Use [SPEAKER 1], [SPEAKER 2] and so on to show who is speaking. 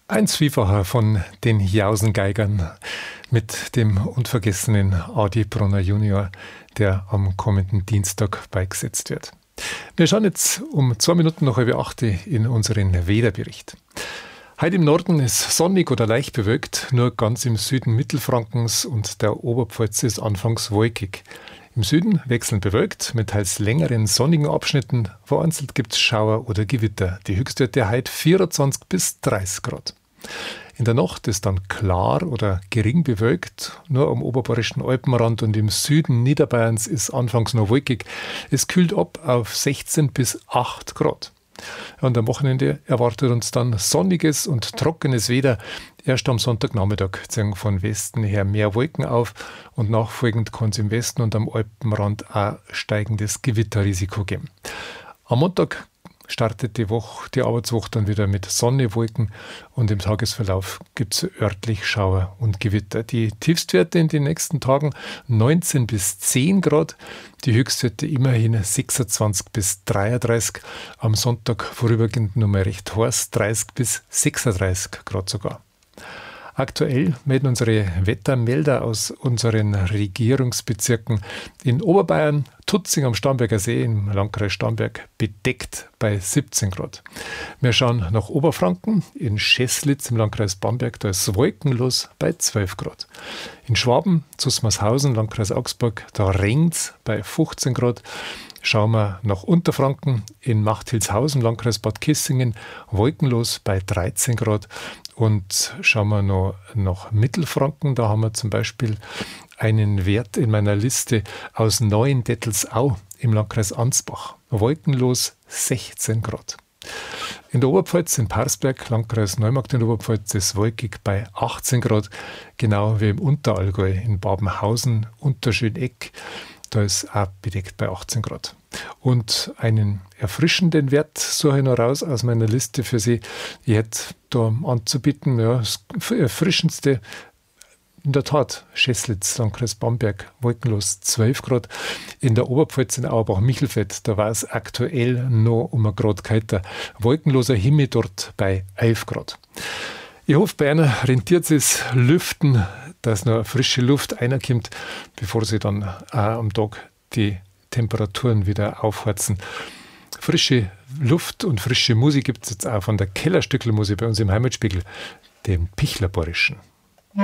[SPEAKER 1] Ein Zwiefacher von den Jausengeigern mit dem unvergessenen Adi Bronner Junior, der am kommenden Dienstag beigesetzt wird. Wir schauen jetzt um 2 Minuten nach 7:08 in unseren Wetterbericht. Heute im Norden ist sonnig oder leicht bewölkt, nur ganz im Süden Mittelfrankens und der Oberpfalz ist anfangs wolkig. Im Süden wechselnd bewölkt mit teils längeren sonnigen Abschnitten, vereinzelt gibt es Schauer oder Gewitter. Die Höchstwerte heute 24 bis 30 Grad. In der Nacht ist dann klar oder gering bewölkt, nur am oberbayerischen Alpenrand und im Süden Niederbayerns ist anfangs noch wolkig. Es kühlt ab auf 16 bis 8 Grad. Und am Wochenende erwartet uns dann sonniges und trockenes Wetter. Erst am Sonntagnachmittag ziehen von Westen her mehr Wolken auf und nachfolgend kann es im Westen und am Alpenrand auch steigendes Gewitterrisiko geben. Am Montag startet die Arbeitswoche dann wieder mit Sonne, Wolken und im Tagesverlauf gibt es örtlich Schauer und Gewitter. Die Tiefstwerte in den nächsten Tagen 19 bis 10 Grad, die Höchstwerte immerhin 26 bis 33, am Sonntag vorübergehend nur mal recht heiß, 30 bis 36 Grad sogar. Aktuell melden unsere Wettermelder aus unseren Regierungsbezirken in Oberbayern, Tutzing am Starnberger See im Landkreis Starnberg bedeckt bei 17 Grad. Wir schauen nach Oberfranken, in Scheßlitz im Landkreis Bamberg, da ist es wolkenlos bei 12 Grad. In Schwaben, Zusmarshausen, Landkreis Augsburg, da regnet es bei 15 Grad. Schauen wir nach Unterfranken, in Machthilshausen, Landkreis Bad Kissingen, wolkenlos bei 13 Grad. Und schauen wir noch nach Mittelfranken, da haben wir zum Beispiel einen Wert in meiner Liste aus Neuendettelsau im Landkreis Ansbach. Wolkenlos 16 Grad. In der Oberpfalz, in Parsberg, Landkreis Neumarkt in der Oberpfalz, ist wolkig bei 18 Grad, genau wie im Unterallgäu in Babenhausen, Unterschöneck. Da ist auch bedeckt bei 18 Grad. Und einen erfrischenden Wert suche ich noch raus aus meiner Liste für Sie. Ich hätte da anzubieten, das erfrischendste, in der Tat, Scheßlitz, Landkreis Bamberg, wolkenlos 12 Grad. In der Oberpfalz in Auerbach-Michelfeld, da war es aktuell noch um 1 Grad kälter. Wolkenloser Himmel dort bei 11 Grad. Ich hoffe, bei einer rentiert es lüften, dass noch frische Luft reinkommt, bevor sie dann auch am Tag die Temperaturen wieder aufheizen. Frische Luft und frische Musik gibt es jetzt auch von der Kellerstückelmusik bei uns im Heimatspiegel, dem Pichlerbayerischen.